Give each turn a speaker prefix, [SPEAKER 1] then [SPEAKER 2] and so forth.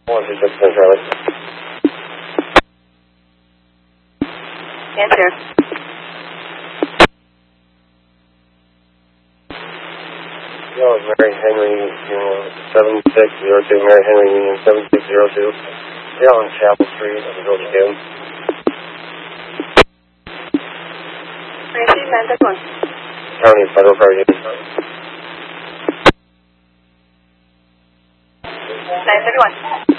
[SPEAKER 1] 126 Charlie.
[SPEAKER 2] Answer.
[SPEAKER 1] Yo, it's Mary Henry, Union 7602, Mary Henry, Union 7602. You're on Chapel Street, at the Georgia Dome.
[SPEAKER 2] Receive 931.
[SPEAKER 1] County Federal Credit Union.
[SPEAKER 2] 931.